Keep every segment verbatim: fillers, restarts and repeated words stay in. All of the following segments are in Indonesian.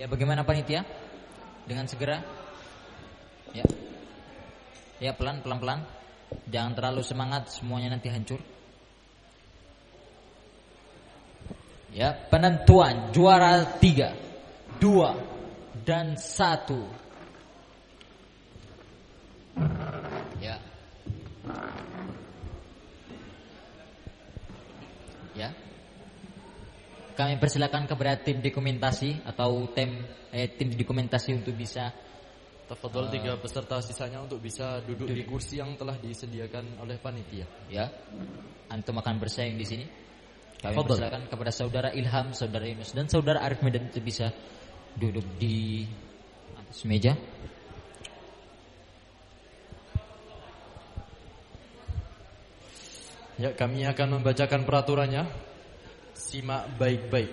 Ya, bagaimana panitia? Dengan segera. Ya. Ya, pelan pelan pelan. Jangan terlalu semangat, semuanya nanti hancur. Ya, penentuan juara tiga, dua, dan satu. Ya. Ya. Kami persilakan kepada tim dokumentasi atau tim eh, tim dokumentasi untuk bisa Tafadhol uh, tiga peserta sisanya untuk bisa duduk, duduk di kursi yang telah disediakan oleh panitia. Ya. Antum akan bersaing di sini. Kami Fadol. Persilakan kepada saudara Ilham, saudara Yunus, dan saudara Arif Medan untuk bisa duduk di atas meja. Ya, kami akan membacakan peraturannya. Simak baik-baik.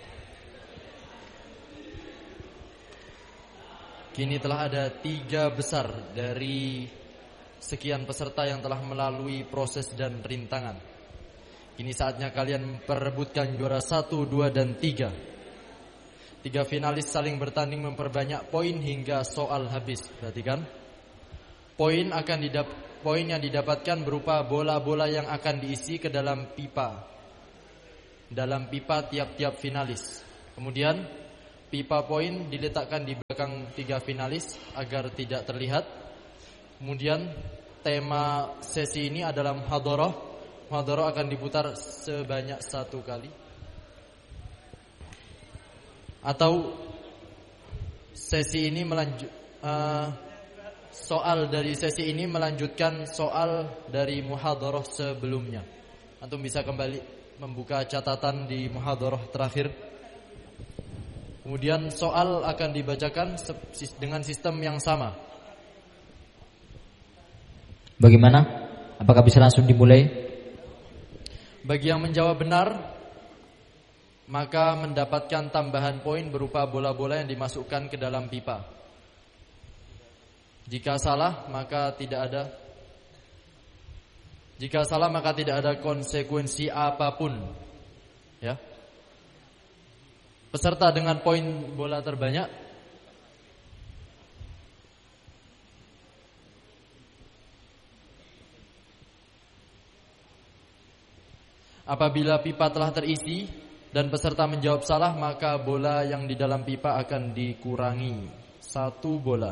Kini telah ada tiga besar dari sekian peserta yang telah melalui proses dan rintangan. Kini saatnya kalian memperebutkan juara satu, dua, dan tiga. Tiga finalis saling bertanding memperbanyak poin hingga soal habis. Perhatikan. Poin akan didap poin yang didapatkan berupa bola-bola yang akan diisi ke dalam pipa. Dalam pipa tiap-tiap finalis. Kemudian pipa poin diletakkan di belakang tiga finalis agar tidak terlihat. Kemudian tema sesi ini adalah muhadharah. Muhadharah akan diputar sebanyak satu kali. Atau sesi ini melanjut uh, soal dari sesi ini melanjutkan soal dari muhadharah sebelumnya. Antum bisa kembali membuka catatan di muhadharah terakhir. Kemudian soal akan dibacakan dengan sistem yang sama. Bagaimana? Apakah bisa langsung dimulai? Bagi yang menjawab benar, maka mendapatkan tambahan poin berupa bola-bola yang dimasukkan ke dalam pipa. Jika salah, maka tidak ada Jika salah maka tidak ada konsekuensi apapun. Ya. Peserta dengan poin bola terbanyak apabila pipa telah terisi dan peserta menjawab salah, maka bola yang di dalam pipa akan dikurangi satu bola.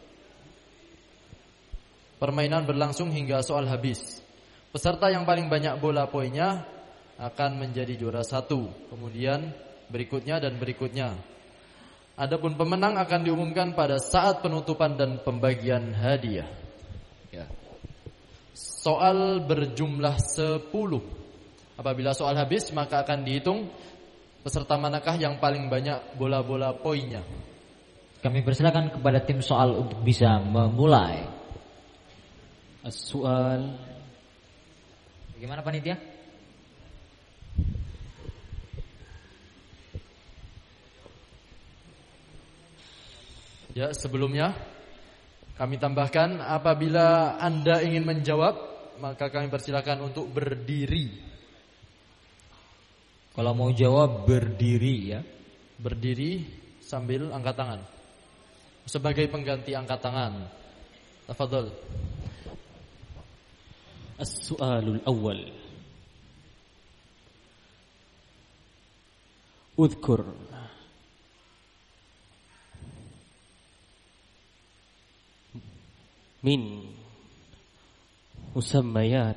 Permainan berlangsung hingga soal habis. Peserta yang paling banyak bola poinnya akan menjadi juara satu. Kemudian berikutnya dan berikutnya. Adapun pemenang akan diumumkan pada saat penutupan dan pembagian hadiah. Ya. Soal berjumlah sepuluh. Apabila soal habis, maka akan dihitung peserta manakah yang paling banyak bola-bola poinnya. Kami persilakan kepada tim soal untuk bisa memulai. Soal. Bagaimana panitia? Ya, sebelumnya kami tambahkan, apabila Anda ingin menjawab, maka kami persilakan untuk berdiri. Kalau mau jawab berdiri ya. Berdiri sambil angkat tangan. Sebagai pengganti angkat tangan. Tafadhol. As-su'alul awwal. Udhkur min musammayat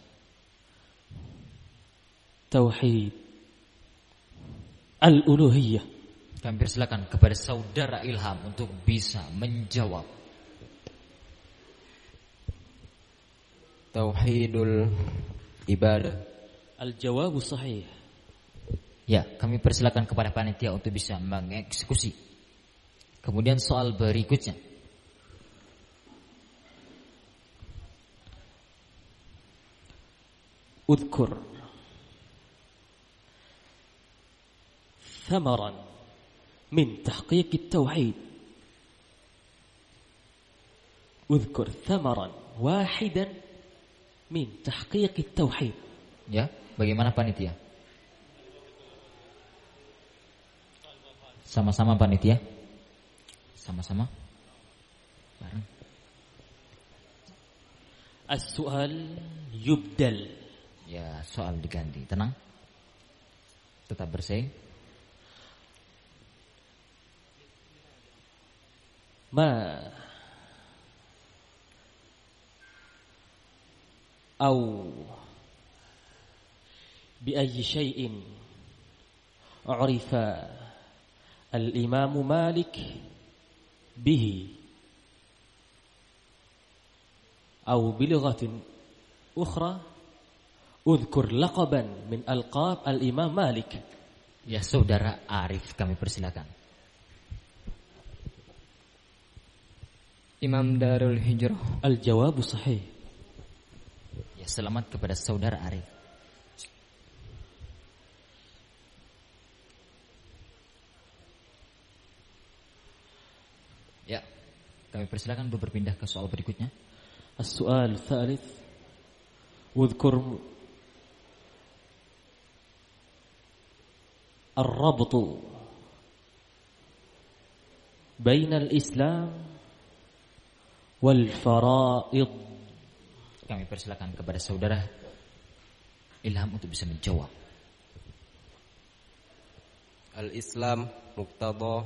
tauhid al-uluhiyah. Kami persilakan kepada saudara Ilham untuk bisa menjawab. Tauhidul ibadah. Al-jawabu sahih. Ya, kami persilakan kepada panitia untuk bisa mengeksekusi. Kemudian soal berikutnya. Udhkur thamaran min tahqiq at-tauhid. Udhkur thamaran wahidan min tahqiq at-tauhid. Ya, bagaimana panitia? Sama-sama panitia. Sama-sama. Bareng. As-su'al yubdal. Ya, soal diganti. Tenang. Tetap bersaing. Ma أو بأي شيء عرف الإمام مالك به أو بلغة أخرى اذكر لقبا من ألقاب الإمام مالك. Ya, saudara Arif, kami persilakan. Imam Darul Hijrah. الجواب صحيح. Ya, selamat kepada saudara Arif. Ya, kami persilakan untuk berpindah ke soal berikutnya. السؤال الثالث اذكر الربط بين الإسلام والفرائض. Kami persilakan kepada saudara Ilham untuk bisa menjawab. Al-Islam muqtada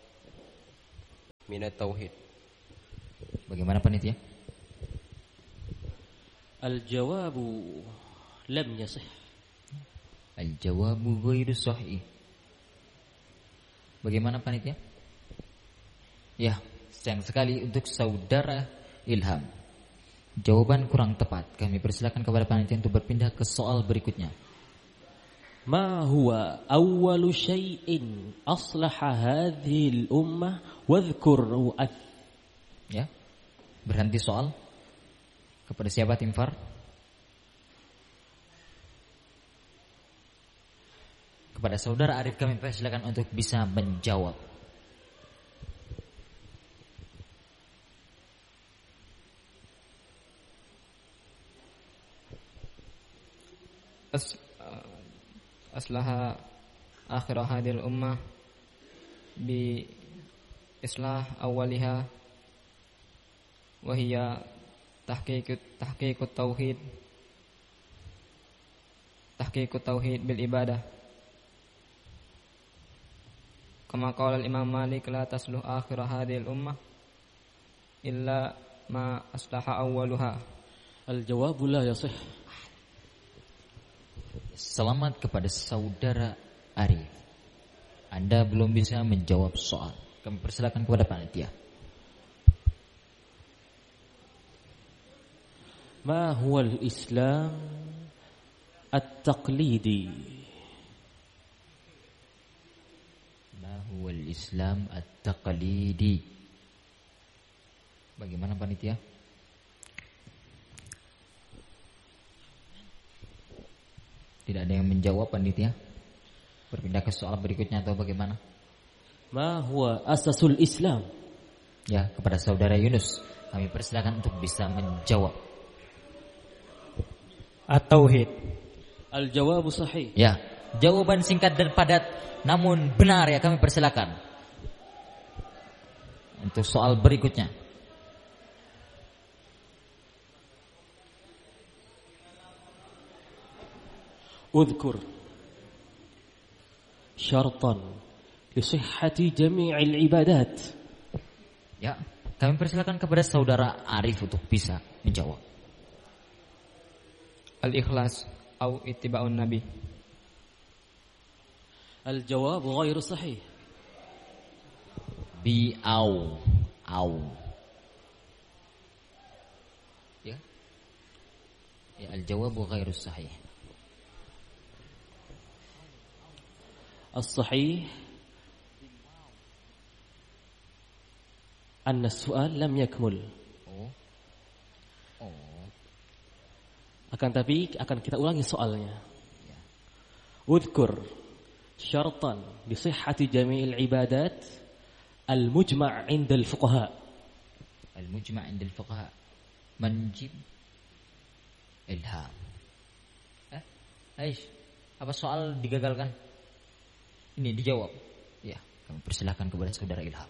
min at-tauhid. Bagaimana panitia? الجواب لم يصح. Al-jawabu ghairu sahih. Bagaimana panitia? Ya, sayang sekali untuk saudara Ilham. Jawaban kurang tepat. Kami persilakan kepada panitia untuk berpindah ke soal berikutnya. ما هو أول شيء أصلح هذه الأمة واذكر. Ya, berhenti soal. Kepada siapa tim V A R? Kepada saudara Arif kami persilakan untuk bisa menjawab. As, aslaha akhir hadil ummah bi islah awaliha wa hiya tahqiq tahqiq tauhid tahqiq tauhid bil ibadah kama qala al Imam Malik la tasluh akhir hadil ummah illa ma aslaha awwaluha. الجواب لا يصح. Selamat kepada saudara Arif. Anda belum bisa menjawab soal. Kami persilakan kepada panitia. ما هو الإسلام التقليدي؟ Ma huwal Islam at-taqlidi. Bagaimana panitia? Tidak ada yang menjawab panitia. Berpindah ke soal berikutnya atau bagaimana? ما هو أساس الإسلام؟ Ya, kepada saudara Yunus kami persilakan untuk bisa menjawab. At-tauhid. الجواب صحيح. Ya, jawaban singkat dan padat namun benar ya, kami persilakan. Untuk soal berikutnya. اذكر شرطا لصحة جميع العبادات. Ya, kami persilakan kepada saudara Arif untuk bisa menjawab. Al-ikhlas au ittiba'un nabi. الجواب غير صحيح. Bi au au. Ya. Ya, al-jawabu ghairu sahih. الصحيح أن السؤال لم يكمل. Oh. Oh. Akan tapi akan kita ulangi soalnya. Ya. اذكر شرطا لصحة جميع العبادات المجمع عند الفقهاء. Al-mujma' 'inda al-fuqaha. Manjib ilham. Eh, Aish, apa soal digagalkan? Ini dijawab. Ya, Kami persilahkan kepada saudara Ilham.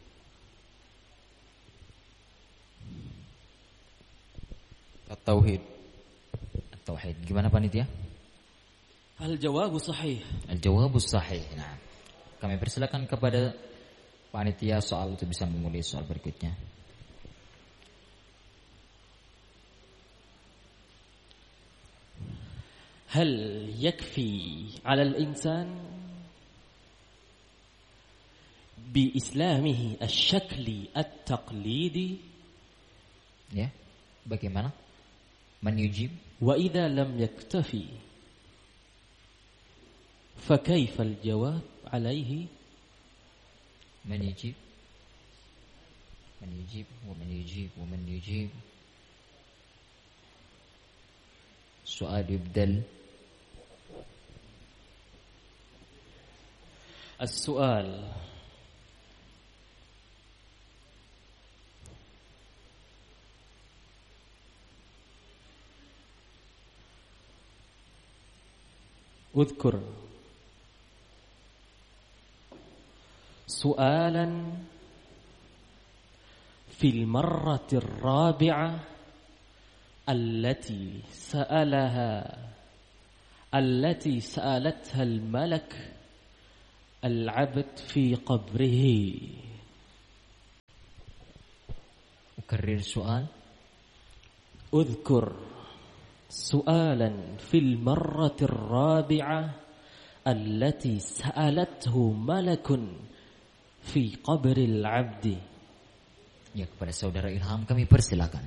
At-tauhid. At-tauhid. Gimana panitia? Al-jawabu sahih. Al-jawabu sahih. Nah, kami persilakan kepada panitia soal itu bisa memulai soal berikutnya. Hal yakfi 'ala al-insan bi islamihi asy-syakli at-taqlidi? Ya. Bagaimana? Man yujib? Wa idza lam yaktafi fa kaifa al-jawab 'alaihi? Man yujib? Man yujib? Wa man yujib? Wa man yujib? Soal yubdal. السؤال اذكر سؤالا في المرة الرابعة التي سألها التي سألتها الملك العبد في قبره. أكرر السؤال. اذكر سؤالا في المرة الرابعة التي سألته ملك في قبر العبد. Ya, kepada saudara Ilham kami persilakan.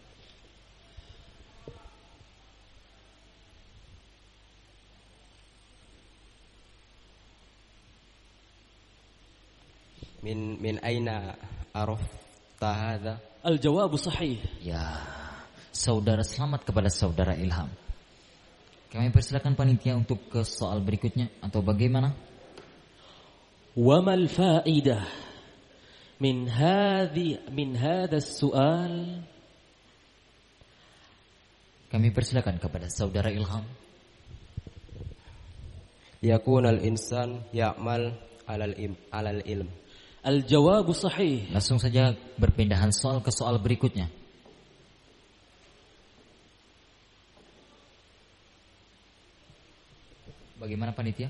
Min min aina arafta hadha? Al-jawabu sahih. Ya, saudara selamat kepada saudara Ilham. Kami persilakan panitia untuk ke soal berikutnya atau bagaimana? Wa mal fa'idah min hadhi min hadha as-su'al? Kami persilakan kepada saudara Ilham. Yakun al-insan ya'mal 'alal ilm 'alal ilm. Al-jawabu sahih. Langsung saja berpindahan soal ke soal berikutnya. Bagaimana panitia?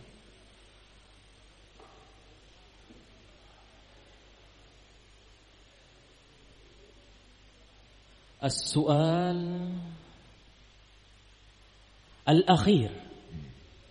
As-su'al al-akhir